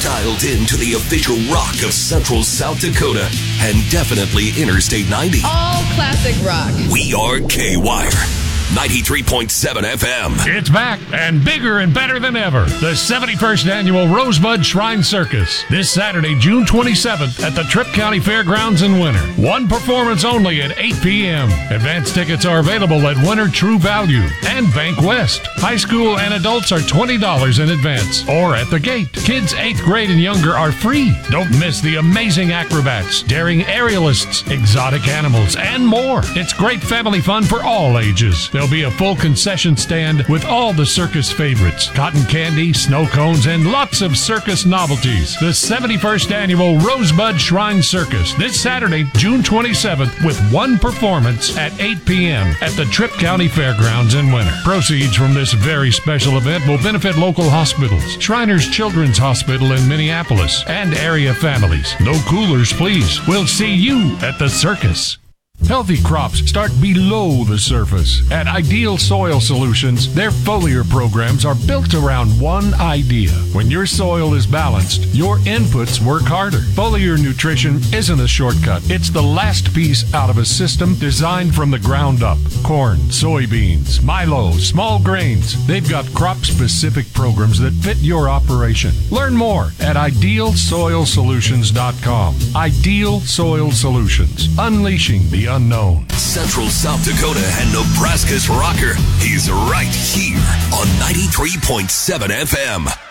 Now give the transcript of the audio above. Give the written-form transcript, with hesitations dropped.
Dialed in to the official rock of Central South Dakota and definitely Interstate 90. All classic rock. We are K-Wire. 93.7 FM. It's back and bigger and better than ever. The 71st Annual Rosebud Shrine Circus. This Saturday, June 27th at the Tripp County Fairgrounds in Winter. One performance only at 8 p.m. Advance tickets are available at Winter True Value and Bank West. High school and adults are $20 in advance or at the gate. Kids 8th grade and younger are free. Don't miss the amazing acrobats, daring aerialists, exotic animals, and more. It's great family fun for all ages. There'll be a full concession stand with all the circus favorites, cotton candy, snow cones, and lots of circus novelties. The 71st Annual Rosebud Shrine Circus this Saturday, June 27th, with one performance at 8 p.m. at the Tripp County Fairgrounds in Winter. Proceeds from this very special event will benefit local hospitals, Shriners Children's Hospital in Minneapolis, and area families. No coolers, please. We'll see you at the circus. Healthy crops start below the surface. At Ideal Soil Solutions, their foliar programs are built around one idea. When your soil is balanced, your inputs work harder. Foliar nutrition isn't a shortcut. It's the last piece out of a system designed from the ground up. Corn, soybeans, milo, small grains. They've got crop-specific programs that fit your operation. Learn more at idealsoilsolutions.com. Ideal Soil Solutions, unleashing the unknown. Central South Dakota and Nebraska's rocker. He's right here on 93.7 FM.